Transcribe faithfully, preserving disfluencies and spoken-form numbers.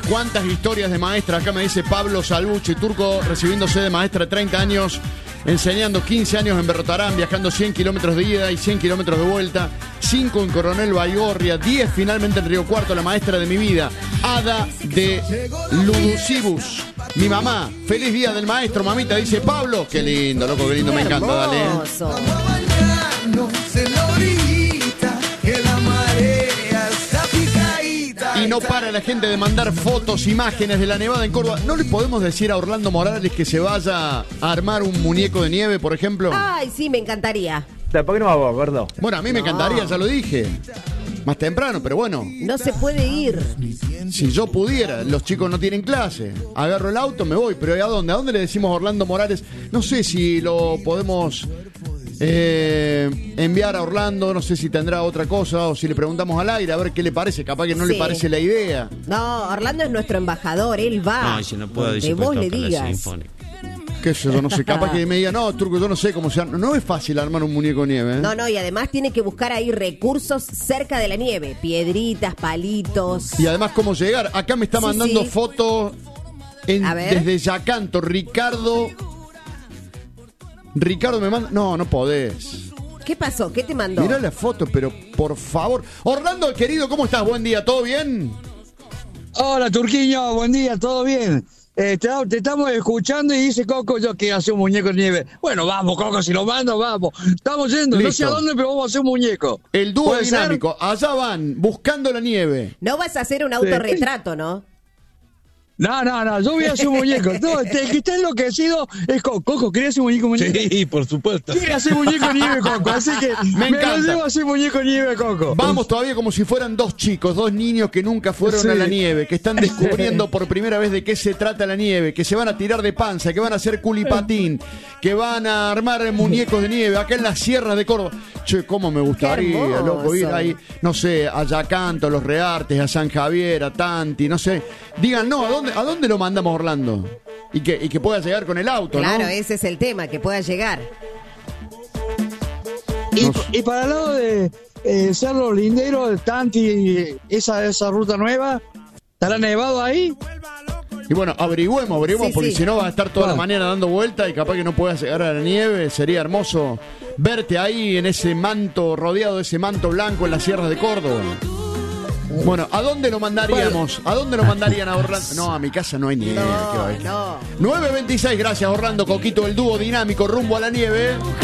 cuántas historias de maestra. Acá me dice Pablo Salvucci, Turco, recibiéndose de maestra de treinta años, enseñando quince años en Berrotarán, viajando cien kilómetros de ida y cien kilómetros de vuelta, cinco en Coronel Baigorria, diez finalmente en Río Cuarto, la maestra de mi vida, Ada de Ludusibus. Mi mamá, feliz día del maestro, mamita, dice Pablo. Qué lindo, loco, qué lindo, me encanta, dale. Y no para la gente de mandar fotos, imágenes de la nevada en Córdoba. ¿No le podemos decir a Orlando Morales que se vaya a armar un muñeco de nieve, por ejemplo? Ay, sí, me encantaría. ¿Por qué no va vos, Gordo? Bueno, a mí me No. encantaría, ya lo dije. Más temprano, pero bueno. No se puede ir. Si yo pudiera, los chicos no tienen clase. Agarro el auto, me voy. Pero ¿a dónde? ¿A dónde le decimos a Orlando Morales? No sé si lo podemos eh, enviar a Orlando. No sé si tendrá otra cosa. O si le preguntamos al aire a ver qué le parece. Capaz que no Sí. le parece la idea. No, Orlando es nuestro embajador, él va. No, y si no puedo, donde dice, vos pues le toca la digas. sinfónica. Qué sé yo, no sé. Capaz que me diga, no, Turco, yo no sé cómo se arma. No es fácil armar un muñeco de nieve, ¿eh? No, no, y además tiene que buscar ahí recursos cerca de la nieve. Piedritas, palitos. Y además, ¿cómo llegar? Acá me está Sí, mandando sí. fotos en- A ver. desde Yacanto. Ricardo. Ricardo me manda. No, no podés. ¿Qué pasó? ¿Qué te mandó? Mirá la foto, pero por favor. Orlando, querido, ¿cómo estás? Buen día, ¿todo bien? Hola, Turquiño, buen día, ¿todo bien? Eh, te, te estamos escuchando y dice Coco, yo quiero hacer un muñeco de nieve. Bueno, vamos, Coco, si lo mando, vamos. Estamos yendo, no sé a Listo. dónde, pero vamos a hacer un muñeco. El dúo ¿Puede ser? dinámico. Allá van, buscando la nieve. No vas a hacer un autorretrato, ¿no? No, no, no, yo voy a hacer un muñeco. No, el que está enloquecido es Coco. Coco, ¿querías hacer un muñeco de nieve? Sí, por supuesto. Quiere hacer muñeco de nieve, Coco, así que Me me, encanta. lo llevo a hacer muñeco de nieve, Coco. Vamos todavía como si fueran dos chicos, dos niños que nunca fueron Sí. a la nieve, que están descubriendo por primera vez de qué se trata la nieve, que se van a tirar de panza, que van a hacer culipatín, que van a armar muñecos de nieve acá en las sierras de Córdoba. Che, cómo me gustaría, Qué hermoso. loco, ir ahí, no sé, a Yacanto, a Los Reartes, a San Javier, a Tanti, no sé. Digan, no, ¿a dónde, a dónde lo mandamos, Orlando? Y que, y que pueda llegar con el auto, Claro, ¿no? ese es el tema, que pueda llegar. Y, No sé. y para el lado de eh, Cerro Lindero, el Tanti, esa, esa ruta nueva, ¿estará nevado ahí? Y bueno, averigüemos, averigüemos, Sí, porque sí. si no vas a estar toda la Claro. mañana dando vuelta y capaz que no puedas llegar a la nieve. Sería hermoso verte ahí en ese manto, rodeado de ese manto blanco en las sierras de Córdoba. Bueno, ¿a dónde lo mandaríamos? ¿A dónde lo mandarían a Orlando? No, a mi casa no hay nieve. ¿qué va a haber? No, no. nueve veintiséis, gracias Orlando, Coquito, el dúo dinámico rumbo a la nieve.